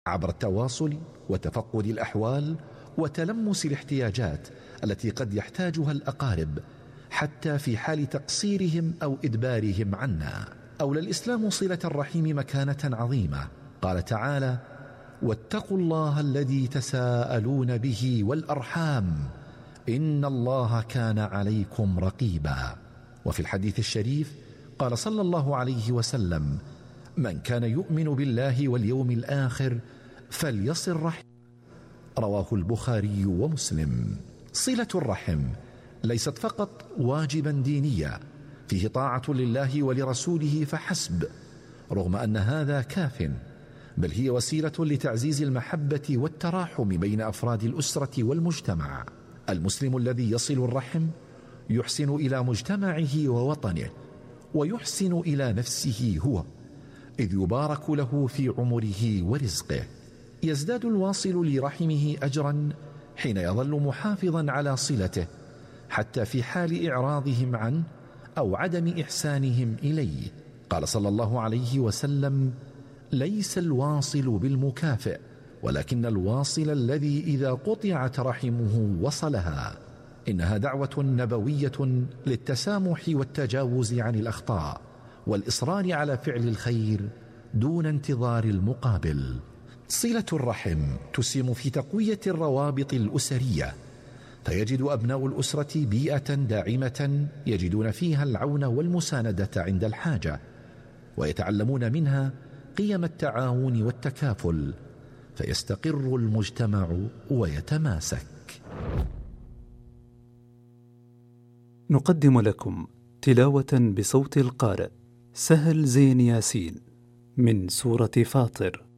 عبر التواصل وتفقد الأحوال وتلمس الاحتياجات التي قد يحتاجها الأقارب حتى في حال تقصيرهم أو إدبارهم عنا. أولى الإسلام صلة الرحم مكانة عظيمة. قال تعالى: واتقوا الله الذي تساءلون به والأرحام إن الله كان عليكم رقيبا. وفي الحديث الشريف قال صلى الله عليه وسلم: من كان يؤمن بالله واليوم الآخر فليصل رحم. رواه البخاري ومسلم. صلة الرحم ليست فقط واجبا دينيا فيه طاعة لله ولرسوله فحسب، رغم أن هذا كاف، بل هي وسيلة لتعزيز المحبة والتراحم بين أفراد الأسرة والمجتمع. المسلم الذي يصل الرحم يحسن إلى مجتمعه ووطنه، ويحسن إلى نفسه هو، إذ يبارك له في عمره ورزقه. يزداد الواصل لرحمه أجرا حين يظل محافظا على صلته، حتى في حال إعراضهم عنه أو عدم إحسانهم إليه. قال صلى الله عليه وسلم: ليس الواصل بالمكافئ، ولكن الواصل الذي إذا قطعت رحمه وصلها. إنها دعوة نبوية للتسامح والتجاوز عن الأخطاء والإصرار على فعل الخير دون انتظار المقابل. صلة الرحم تسهم في تقوية الروابط الأسرية، فيجد أبناء الأسرة بيئة داعمة يجدون فيها العون والمساندة عند الحاجة، ويتعلمون منها قيم التعاون والتكافل، فيستقر المجتمع ويتماسك. نقدم لكم تلاوة بصوت القارئ سهل زين ياسين من سورة فاطر.